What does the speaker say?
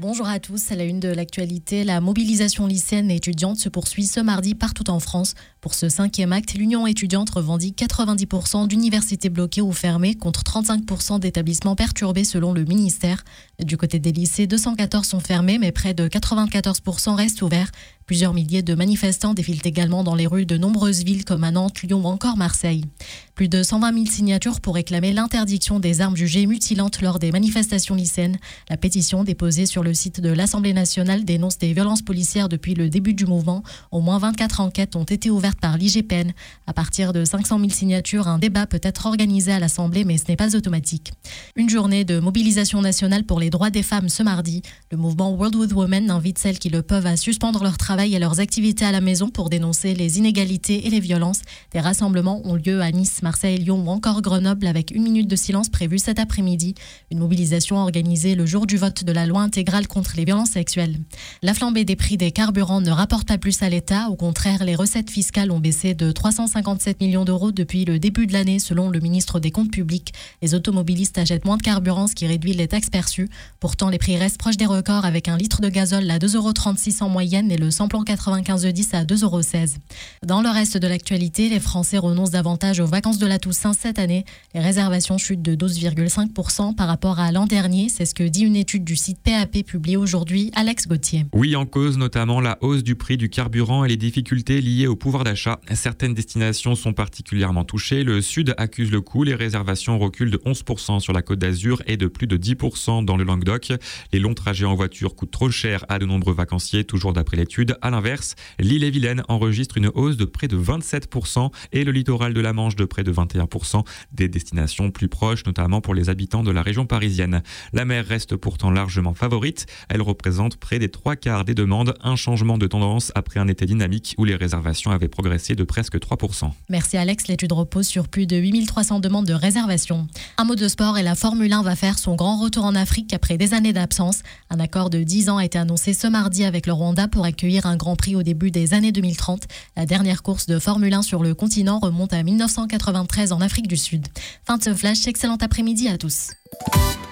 Bonjour à tous, à la une de l'actualité, la mobilisation lycéenne et étudiante se poursuit ce mardi partout en France. Pour ce 5e acte, l'Union étudiante revendique 90% d'universités bloquées ou fermées contre 35% d'établissements perturbés selon le ministère. Du côté des lycées, 214 sont fermés mais près de 94% restent ouverts. Plusieurs milliers de manifestants défilent également dans les rues de nombreuses villes comme à Nantes, Lyon ou encore Marseille. Plus de 120 000 signatures pour réclamer l'interdiction des armes jugées mutilantes lors des manifestations lycéennes. La pétition déposée sur le site de l'Assemblée nationale dénonce des violences policières depuis le début du mouvement. Au moins 24 enquêtes ont été ouvertes par l'IGPN. À partir de 500 000 signatures, un débat peut être organisé à l'Assemblée, mais ce n'est pas automatique. Une journée de mobilisation nationale pour les droits des femmes ce mardi. Le mouvement World with Women invite celles qui le peuvent à suspendre leur travail et leurs activités à la maison pour dénoncer les inégalités et les violences. Des rassemblements ont lieu à Nice, Marseille, Lyon ou encore Grenoble avec 1 minute de silence prévue cet après-midi. Une mobilisation organisée le jour du vote de la loi intégrale contre les violences sexuelles. La flambée des prix des carburants ne rapporte pas plus à l'État. Au contraire, les recettes fiscales ont baissé de 357 millions d'euros depuis le début de l'année, selon le ministre des Comptes publics. Les automobilistes achètent moins de carburant, ce qui réduit les taxes perçues. Pourtant, les prix restent proches des records avec un litre de gazole à 2,36 € en moyenne et le samplon 95E10 à 2,16 €. Dans le reste de l'actualité, les Français renoncent davantage aux vacances de la Toussaint cette année. Les réservations chutent de 12,5% par rapport à l'an dernier. C'est ce que dit une étude du site PAP publiée aujourd'hui. Alex Gauthier. Oui, en cause notamment la hausse du prix du carburant et les difficultés liées au pouvoir d'achat. Certaines destinations sont particulièrement touchées. Le Sud accuse le coup. Les réservations reculent de 11% sur la Côte d'Azur et de plus de 10% dans le Languedoc. Les longs trajets en voiture coûtent trop cher à de nombreux vacanciers, toujours d'après l'étude. À l'inverse, l'île-et-Vilaine enregistre une hausse de près de 27% et le littoral de la Manche de près de 21%. Des destinations plus proches, notamment pour les habitants de la région parisienne. La mer reste pourtant largement favorite. Elle représente près des 3/4 des demandes. Un changement de tendance après un été dynamique où les réservations avaient progressé de presque 3%. Merci Alex. L'étude repose sur plus de 8300 demandes de réservation. Un mot de sport et la Formule 1 va faire son grand retour en Afrique après des années d'absence. Un accord de 10 ans a été annoncé ce mardi avec le Rwanda pour accueillir un Grand Prix au début des années 2030. La dernière course de Formule 1 sur le continent remonte à 1993 en Afrique du Sud. Fin de ce flash, excellent après-midi à tous.